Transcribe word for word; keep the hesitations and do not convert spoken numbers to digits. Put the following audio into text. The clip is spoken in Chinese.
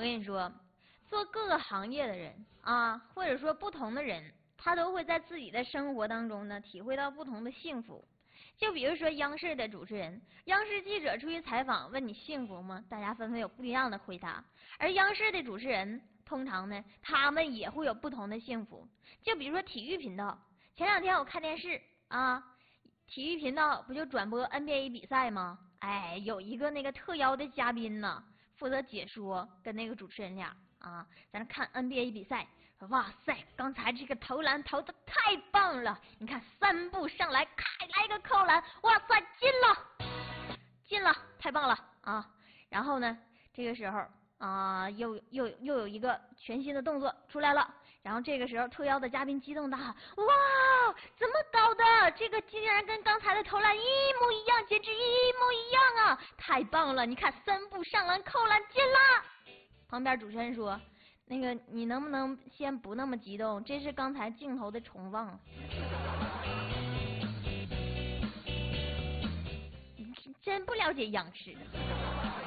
跟你说，做各个行业的人啊，或者说不同的人，他都会在自己的生活当中呢，体会到不同的幸福。就比如说央视的主持人，央视记者出去采访，问你幸福吗？大家纷纷有不一样的回答。而央视的主持人，通常呢，他们也会有不同的幸福。就比如说体育频道，前两天我看电视啊，体育频道不就转播 N B A 比赛吗？哎，有一个那个特邀的嘉宾呢，负责解说，跟那个主持人俩啊，在那看 N B A 比赛。哇塞，刚才这个投篮投的太棒了！你看三步上来，开来一个扣篮，哇塞，进了，进了，太棒了啊！然后呢，这个时候啊，又又又有一个全新的动作出来了。然后这个时候，特邀的嘉宾激动大喊：“哇，怎么搞的？这个竟然跟刚才的投篮一模一样，简直一模一样啊！太棒了！你看三步上篮，扣篮进了。”旁边主持人说：“那个，你能不能先不那么激动？这是刚才镜头的重放。”真不了解央视。